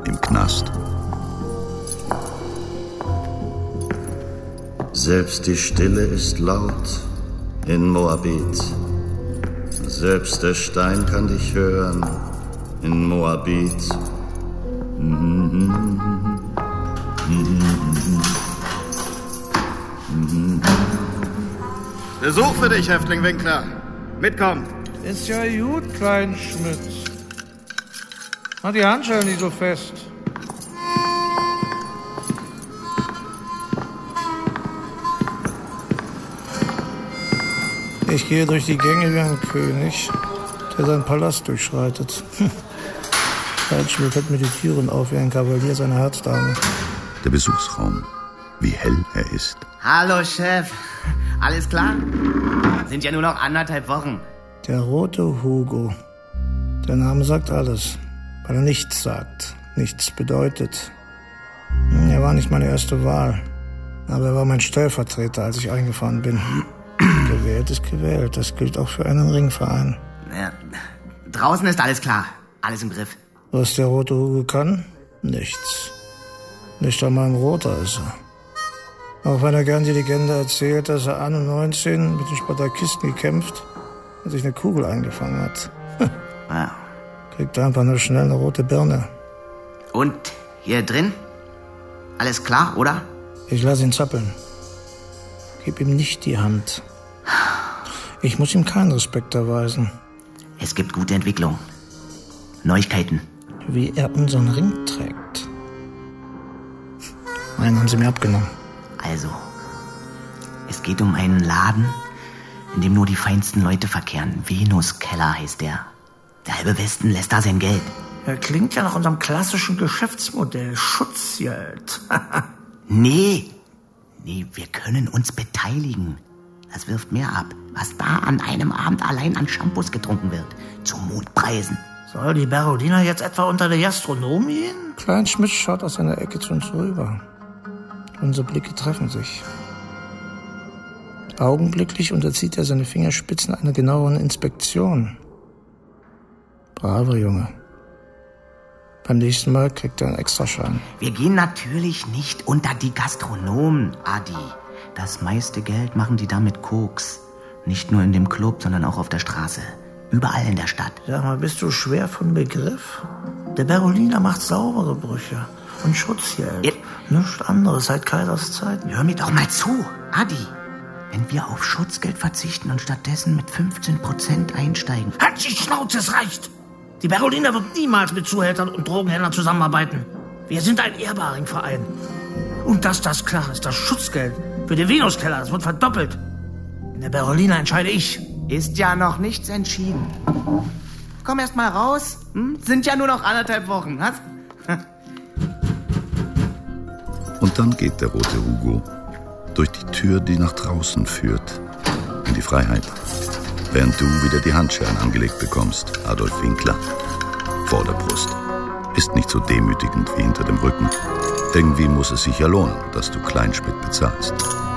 im Knast. Selbst die Stille ist laut in Moabit. Selbst der Stein kann dich hören in Moabit. Besuch für dich, Häftling Winkler. Mitkommen. Ist ja gut, Kleinschmidt. Mach die Handschellen nicht so fest. Ich gehe durch die Gänge wie ein König, der seinen Palast durchschreitet. Kleinschmidt hält mir die Türen auf wie ein Kavalier seiner Herzdame. Der Besuchsraum, wie hell er ist. Hallo, Chef. Alles klar? Sind ja nur noch 1,5 Wochen. Der rote Hugo. Der Name sagt alles, weil er nichts sagt, nichts bedeutet. Er war nicht meine erste Wahl, aber er war mein Stellvertreter, als ich eingefahren bin. Gewählt ist gewählt, das gilt auch für einen Ringverein. Ja, draußen ist alles klar, alles im Griff. Was der rote Hugo kann? Nichts. Nicht einmal ein Roter ist er. Auch wenn er gern die Legende erzählt, dass er an 19 mit den Spartakisten gekämpft und sich eine Kugel eingefangen hat. Ja. Kriegt einfach nur schnell eine rote Birne. Und hier drin? Alles klar, oder? Ich lasse ihn zappeln. Gib ihm nicht die Hand. Ich muss ihm keinen Respekt erweisen. Es gibt gute Entwicklung. Neuigkeiten. Wie er unseren Ring trägt. Einen haben sie mir abgenommen. Also, es geht um einen Laden, in dem nur die feinsten Leute verkehren. Venuskeller heißt der. Der halbe Westen lässt da sein Geld. Er klingt ja nach unserem klassischen Geschäftsmodell. Schutzgeld. Nee, wir können uns beteiligen. Das wirft mehr ab, was da an einem Abend allein an Shampoos getrunken wird. Zu Mondpreisen. Soll die Berolina jetzt etwa unter der Gastronomie gehen? Kleinschmidt schaut aus seiner Ecke zu uns rüber. Unsere Blicke treffen sich. Augenblicklich unterzieht er seine Fingerspitzen einer genaueren Inspektion. Braver Junge. Beim nächsten Mal kriegt er einen Extraschein. Wir gehen natürlich nicht unter die Gastronomen, Adi. Das meiste Geld machen die da mit Koks. Nicht nur in dem Club, sondern auch auf der Straße. Überall in der Stadt. Sag mal, bist du schwer von Begriff? Der Berolina macht saubere Brüche und Schutzgeld. Ja. Nichts anderes seit Kaisers Zeiten. Hör mir doch mal zu, Adi. Wenn wir auf Schutzgeld verzichten und stattdessen mit 15% einsteigen. Halt die Schnauze, es reicht! Die Berolina wird niemals mit Zuhältern und Drogenhändlern zusammenarbeiten. Wir sind ein ehrbarer Verein. Und dass das klar ist, das Schutzgeld für den Venuskeller, das wird verdoppelt. In der Berolina entscheide ich. Ist ja noch nichts entschieden. Komm erst mal raus. Sind ja nur noch 1,5 Wochen. Was? Und dann geht der rote Hugo durch die Tür, die nach draußen führt, in die Freiheit. Während du wieder die Handschellen angelegt bekommst, Adolf Winkler. Vor der Brust. Ist nicht so demütigend wie hinter dem Rücken. Irgendwie muss es sich ja lohnen, dass du Kleinschmidt bezahlst.